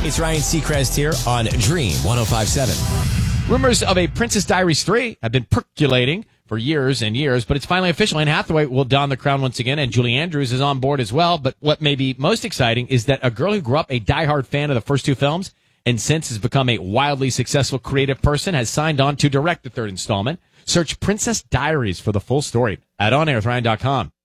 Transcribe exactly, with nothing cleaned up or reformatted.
It's Ryan Seacrest here on Dream one oh five point seven. Rumors of a Princess Diaries three have been percolating for years and years, but it's finally official. Anne Hathaway will don the crown once again, and Julie Andrews is on board as well. But what may be most exciting is that a girl who grew up a diehard fan of the first two films and since has become a wildly successful creative person has signed on to direct the third installment. Search Princess Diaries for the full story at on air with ryan dot com.